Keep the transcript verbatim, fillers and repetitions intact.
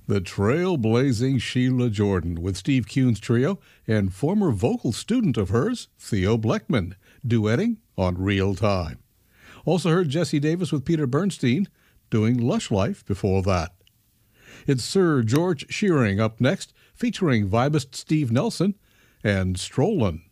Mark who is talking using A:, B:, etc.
A: The trailblazing Sheila Jordan with Steve Kuhn's trio and former vocal student of hers, Theo Bleckman, duetting on Real Time. Also heard Jesse Davis with Peter Bernstein doing Lush Life before that. It's Sir George Shearing up next, featuring vibist Steve Nelson and Strollin'.